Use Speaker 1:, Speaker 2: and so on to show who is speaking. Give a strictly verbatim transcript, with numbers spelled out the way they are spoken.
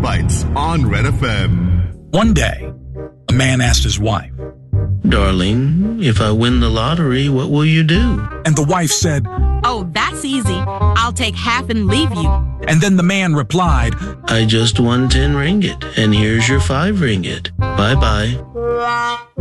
Speaker 1: Bites on Red F M.
Speaker 2: One day, a man asked his wife,
Speaker 3: "Darling, if I win the lottery, what will you do?"
Speaker 2: And the wife said,
Speaker 4: "Oh, that's easy. I'll take half and leave you."
Speaker 2: And then the man replied,
Speaker 3: "I just won ten ringgit, and here's your five ringgit. Bye-bye."